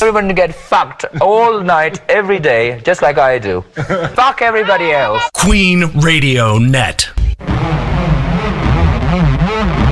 everyone to get fucked all night, every day, just like I do. Fuck everybody else. Queen Radio Net.